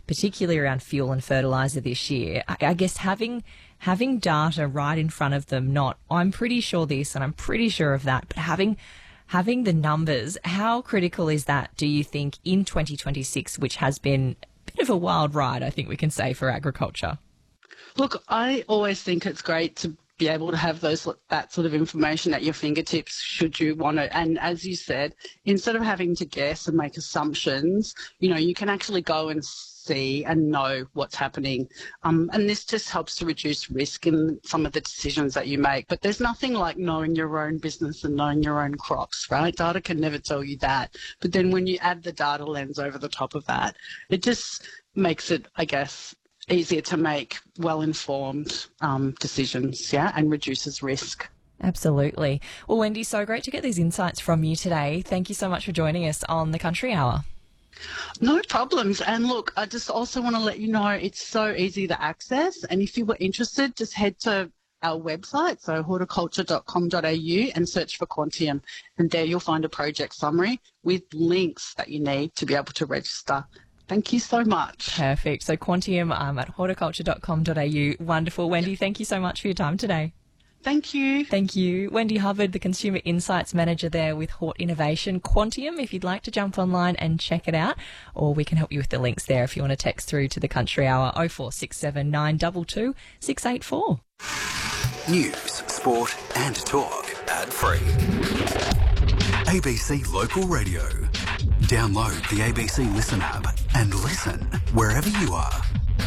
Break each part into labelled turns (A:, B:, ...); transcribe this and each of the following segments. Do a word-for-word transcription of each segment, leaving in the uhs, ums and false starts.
A: particularly around fuel and fertiliser this year. I, I guess having having data right in front of them, not I'm pretty sure this and I'm pretty sure of that, but having having the numbers, how critical is that, do you think, in twenty twenty-six, which has been a bit of a wild ride, I think we can say, for agriculture?
B: Look, I always think it's great to be able to have those that sort of information at your fingertips should you want it. And as you said, instead of having to guess and make assumptions, you know, you can actually go and see and know what's happening. Um, and this just helps to reduce risk in some of the decisions that you make. But there's nothing like knowing your own business and knowing your own crops, right? Data can never tell you that. But then when you add the data lens over the top of that, it just makes it, I guess, easier to make well-informed um, decisions, yeah, and reduces risk.
A: Absolutely. Well, Wendy, so great to get these insights from you today. Thank you so much for joining us on the Country Hour.
B: No problems. And look, I just also want to let you know it's so easy to access. And if you were interested, just head to our website, so horticulture dot com dot a u, and search for Quantium. And there you'll find a project summary with links that you need to be able to register. Thank you so much.
A: Perfect. So Quantium um, at horticulture dot com dot a u. Wonderful. Wendy, thank you so much for your time today.
B: Thank you.
A: Thank you. Wendy Hubbard, the Consumer Insights Manager there with Hort Innovation. Quantium, if you'd like to jump online and check it out, or we can help you with the links there if you want to text through to the Country Hour, oh four six seven nine two two six eight four.
C: News, sport and talk ad-free. A B C Local Radio. Download the A B C Listen app and listen wherever you are.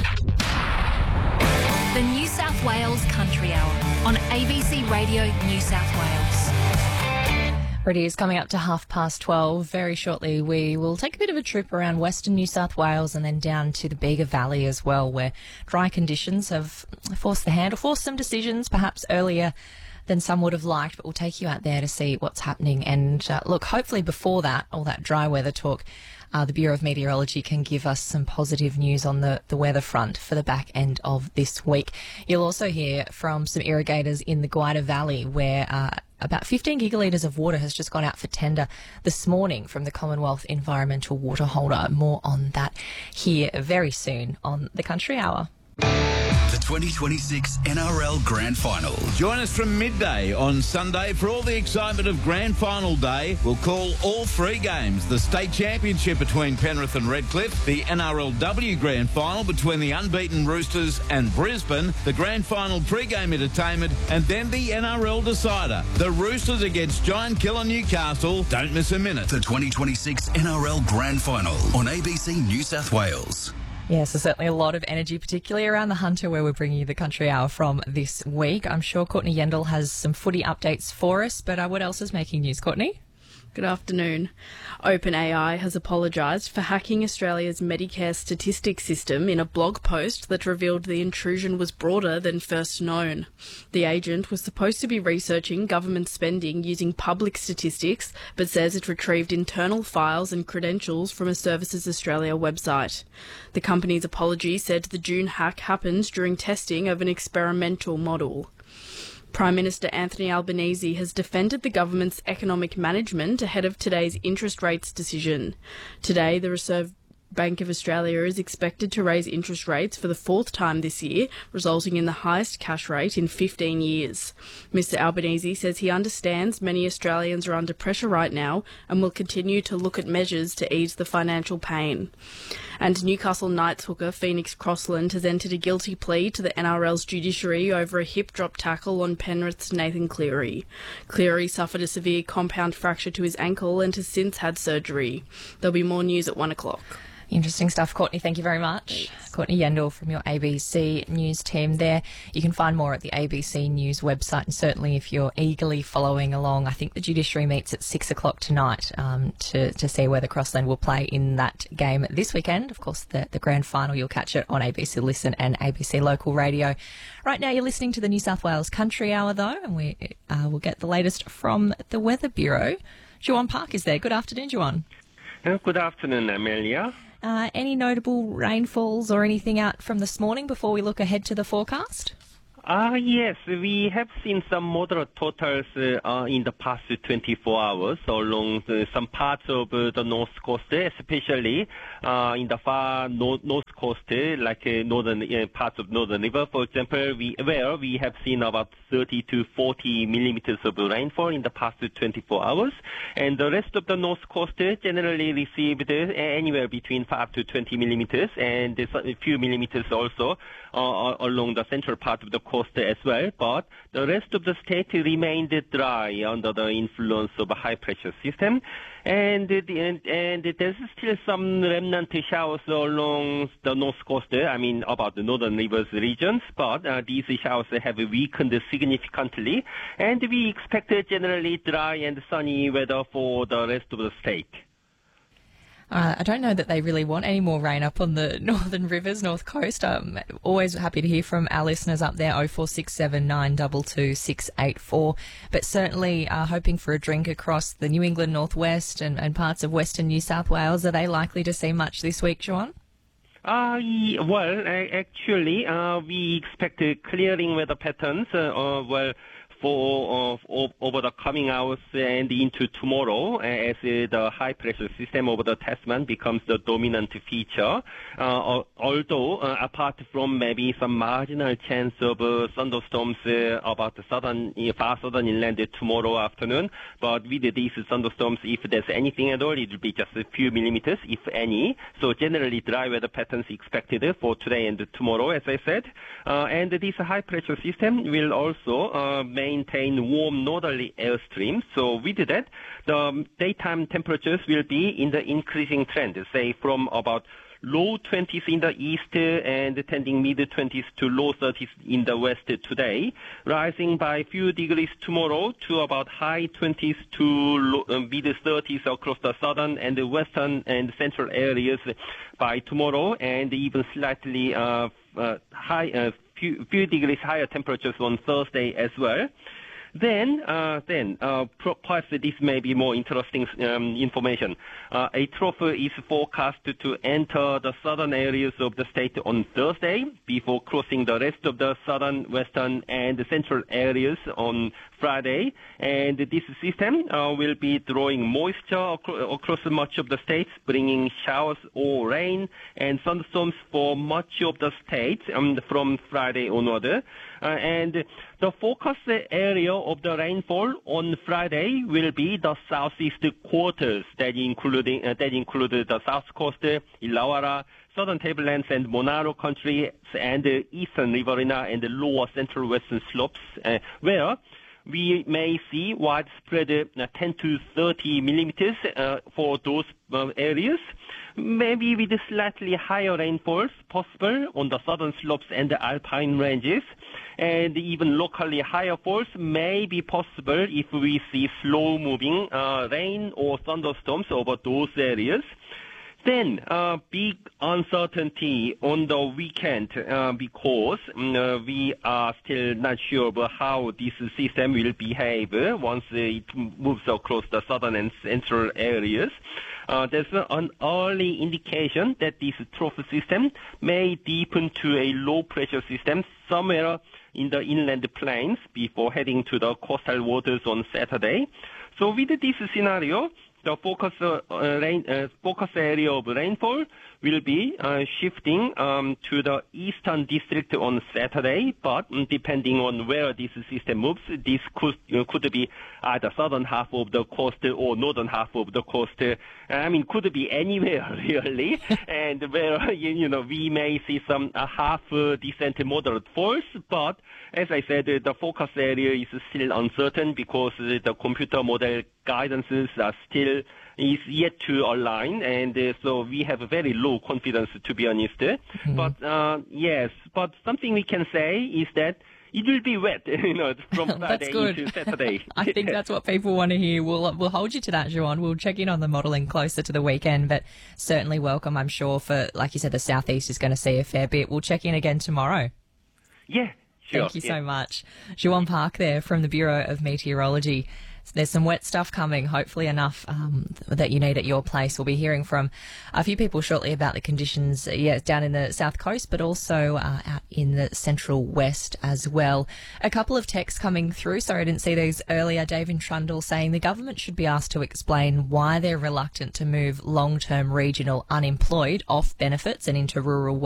D: The New South Wales Country Hour on A B C Radio New South Wales.
A: It is coming up to half past twelve. Very shortly we will take a bit of a trip around Western New South Wales and then down to the Bega Valley as well, where dry conditions have forced the hand or forced some decisions perhaps earlier than some would have liked, but we'll take you out there to see what's happening. And uh, look, hopefully before that, all that dry weather talk, uh, the Bureau of Meteorology can give us some positive news on the, the weather front for the back end of this week. You'll also hear from some irrigators in the Gwydir Valley, where uh, about fifteen gigalitres of water has just gone out for tender this morning from the Commonwealth Environmental Water Holder. More on that here very soon on the Country Hour.
C: The twenty twenty-six N R L Grand Final.
E: Join us from midday on Sunday for all the excitement of Grand Final Day. We'll call all three games: the State Championship between Penrith and Redcliffe, the N R L W Grand Final between the unbeaten Roosters and Brisbane, the Grand Final pre-game entertainment, and then the N R L decider, the Roosters against Giant Killer Newcastle. Don't miss a minute.
C: The twenty twenty-six N R L Grand Final on A B C New South Wales.
A: Yes, there's certainly a lot of energy, particularly around the Hunter, where we're bringing you the Country Hour from this week. I'm sure Courtney Yendall has some footy updates for us, but uh, what else is making news, Courtney?
F: Good afternoon. OpenAI has apologised for hacking Australia's Medicare statistics system in a blog post that revealed the intrusion was broader than first known. The agent was supposed to be researching government spending using public statistics, but says it retrieved internal files and credentials from a Services Australia website. The company's apology said the June hack happened during testing of an experimental model. Prime Minister Anthony Albanese has defended the government's economic management ahead of today's interest rates decision. Today, the Reserve Bank of Australia is expected to raise interest rates for the fourth time this year, resulting in the highest cash rate in fifteen years. Mr Albanese says he understands many Australians are under pressure right now and will continue to look at measures to ease the financial pain. And Newcastle Knights hooker Phoenix Crossland has entered a guilty plea to the N R L's judiciary over a hip drop tackle on Penrith's Nathan Cleary. Cleary suffered a severe compound fracture to his ankle and has since had surgery. There'll be more news at one o'clock.
A: Interesting stuff, Courtney. Thank you very much. Thanks. Courtney Yendall from your A B C News team there. You can find more at the A B C News website, and certainly if you're eagerly following along, I think the judiciary meets at six o'clock tonight um, to, to see whether Crossland will play in that game this weekend. Of course, the, the grand final, you'll catch it on A B C Listen and A B C Local Radio. Right now, you're listening to the New South Wales Country Hour, though, and we uh, will get the latest from the Weather Bureau. Juwan Park is there. Good afternoon, Juwan.
G: Uh, good afternoon, Amelia.
A: Uh, any notable rainfalls or anything out from this morning before we look ahead to the forecast?
G: Uh, yes, we have seen some moderate totals uh, in the past twenty-four hours along the, some parts of uh, the north coast, especially uh, in the far north, north coast, like uh, northern uh, parts of Northern River, for example, we, where we have seen about thirty to forty millimeters of rainfall in the past twenty-four hours. And the rest of the north coast generally received uh, anywhere between five to twenty millimeters, and a few millimeters also uh, along the central part of the coast as well, but the rest of the state remained dry under the influence of a high-pressure system, and, and, and there's still some remnant showers along the north coast, I mean about the northern rivers regions, but uh, these showers have weakened significantly, and we expect generally dry and sunny weather for the rest of the state.
A: Uh, I don't know that they really want any more rain up on the northern rivers, north coast. I'm always happy to hear from our listeners up there, oh four six seven nine two two six eight four. But certainly uh, hoping for a drink across the New England northwest and, and parts of western New South Wales. Are they likely to see much this week, Joanne?
G: Uh, well, actually, uh, we expect uh, clearing weather patterns, uh, uh, well, for uh, over the coming hours and into tomorrow, as uh, the high-pressure system over the Tasman becomes the dominant feature. Uh, although, uh, apart from maybe some marginal chance of uh, thunderstorms uh, about the southern, far southern inland tomorrow afternoon, but with these thunderstorms, if there's anything at all, it will be just a few millimeters, if any. So generally, dry weather patterns expected for today and tomorrow, as I said. Uh, and this high-pressure system will also uh, make maintain warm northerly airstreams. So with that, the daytime temperatures will be in the increasing trend, say from about low twenties in the east and tending mid-twenties to low thirties in the west today, rising by a few degrees tomorrow to about high twenties to low, uh, mid-thirties across the southern and the western and central areas by tomorrow, and even slightly uh, uh, high, uh, few, few degrees higher temperatures on Thursday as well. Then, uh, then, uh, perhaps this may be more interesting um, information. Uh, a trough is forecast to enter the southern areas of the state on Thursday before crossing the rest of the southern, western, and central areas on Friday. And this system uh, will be drawing moisture acro- across much of the state, bringing showers or rain and thunderstorms for much of the state um, from Friday onward. Uh, and the forecast area of the rainfall on Friday will be the southeast quarters, that including uh, that include the south coast, Illawarra, southern tablelands and Monaro country, and the eastern Riverina and the lower central western slopes, uh, where we may see widespread uh, ten to thirty millimeters uh, for those uh, areas, maybe with slightly higher rainfalls possible on the southern slopes and the alpine ranges, and even locally higher falls may be possible if we see slow-moving uh, rain or thunderstorms over those areas. Then, uh, big uncertainty on the weekend uh, because uh, we are still not sure about how this system will behave uh, once it moves across the southern and central areas. Uh, there's an early indication that this trough system may deepen to a low-pressure system somewhere in the inland plains before heading to the coastal waters on Saturday. So with this scenario, the focus, uh, rain, uh, focus area of rainfall will be uh, shifting um, to the eastern district on Saturday, but um, depending on where this system moves, this could, uh, could be either southern half of the coast or northern half of the coast. Uh, I mean, could be anywhere, really, and where, you know, we may see some uh, half uh, decent moderate falls, but as I said, uh, the focus area is still uncertain because uh, the computer model guidances are still is yet to align, and uh, so we have a very low confidence, to be honest. Mm-hmm. But uh, yes, but something we can say is that it will be wet, you know, from Friday into Saturday.
A: I think that's what people want to hear. We'll we'll hold you to that, Joanne. We'll check in on the modelling closer to the weekend, but certainly welcome, I'm sure, for, like you said, the southeast is going to see a fair bit. We'll check in again tomorrow.
G: Yeah, sure.
A: Thank you
G: yeah.
A: so much. Joanne Park there from the Bureau of Meteorology. there's some wet stuff coming, hopefully enough um, that you need at your place. We'll be hearing from a few people shortly about the conditions, yeah, down in the south coast, but also uh, out in the central west as well. A couple of texts coming through. Sorry, I didn't see those earlier. Dave in Trundle saying the government should be asked to explain why they're reluctant to move long-term regional unemployed off benefits and into rural